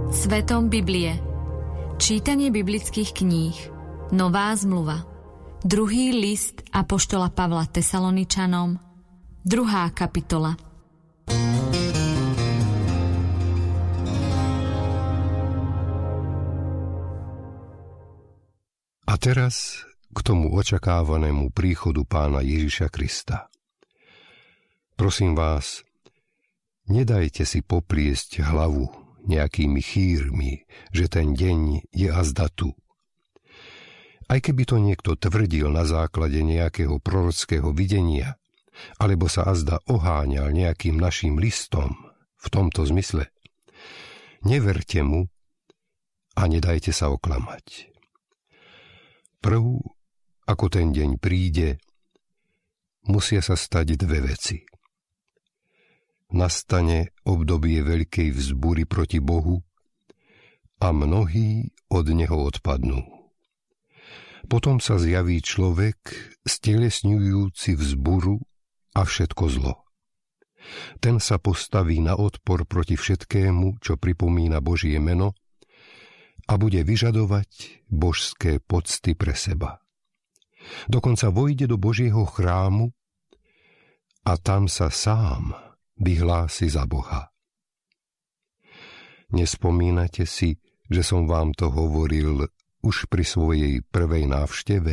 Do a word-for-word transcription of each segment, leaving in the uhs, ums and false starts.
Svetom Biblie. Čítanie biblických kníh. Nová zmluva. Druhý list apoštola Pavla Tesaloničanom. Druhá kapitola. A teraz k tomu očakávanému príchodu Pána Ježiša Krista. Prosím vás, nedajte si popliesť hlavu nejakými chýrmi, že ten deň je azda tu. Aj keby to niekto tvrdil na základe nejakého prorockého videnia, alebo sa azda oháňal nejakým našim listom v tomto zmysle, neverte mu a nedajte sa oklamať. Prv, ako ten deň príde, musia sa stať dve veci. Nastane obdobie veľkej vzbúry proti Bohu a mnohí od neho odpadnú. Potom sa zjaví človek stelesňujúci vzburu a všetko zlo. Ten sa postaví na odpor proti všetkému, čo pripomína Božie meno, a bude vyžadovať božské pocty pre seba. Dokonca vojde do Božieho chrámu a tam sa sám vyhlási za Boha. Nespomínate si, že som vám to hovoril už pri svojej prvej návšteve?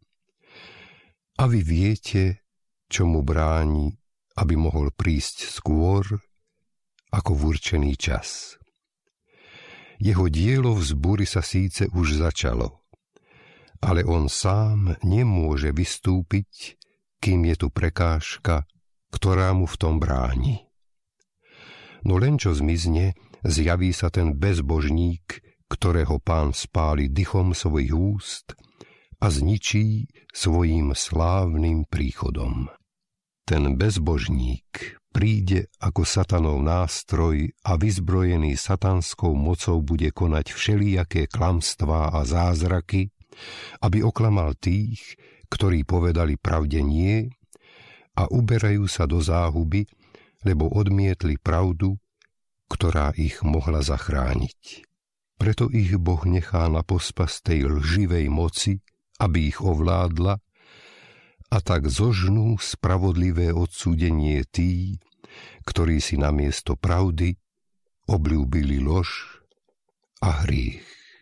A vy viete, čo mu bráni, aby mohol prísť skôr ako v určený čas. Jeho dielo vzbúry sa síce už začalo, ale on sám nemôže vystúpiť, kým je tu prekážka, ktorá mu v tom bráni. No len čo zmizne, zjaví sa ten bezbožník, ktorého Pán spáli dychom svojich úst a zničí svojím slávnym príchodom. Ten bezbožník príde ako satanov nástroj a vyzbrojený satanskou mocou bude konať všelijaké klamstvá a zázraky, aby oklamal tých, ktorí povedali pravde nie a uberajú sa do záhuby, lebo odmietli pravdu, ktorá ich mohla zachrániť. Preto ich Boh nechá na pospas tej lživej moci, aby ich ovládla, a tak zožnú spravodlivé odsúdenie tí, ktorí si namiesto pravdy obľúbili lož a hriech.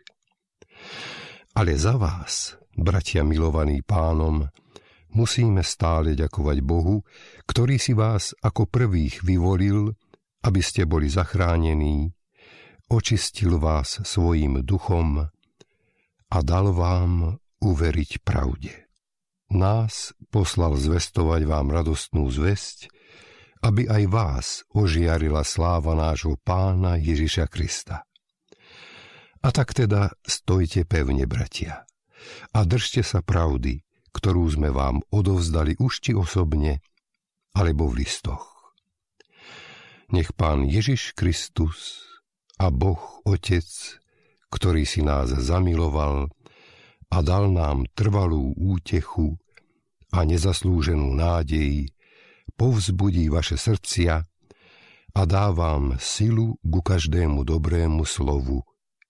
Ale za vás, bratia milovaní Pánom, musíme stále ďakovať Bohu, ktorý si vás ako prvých vyvolil, aby ste boli zachránení, očistil vás svojím duchom a dal vám uveriť pravde. Nás poslal zvestovať vám radostnú zvesť, aby aj vás ožiarila sláva nášho Pána Ježiša Krista. A tak teda stojte pevne, bratia, a držte sa pravdy, ktorú sme vám odovzdali už či osobne, alebo v listoch. Nech Pán Ježiš Kristus a Boh Otec, ktorý si nás zamiloval a dal nám trvalú útechu a nezaslúženú nádej, povzbudí vaše srdcia a dá vám silu ku každému dobrému slovu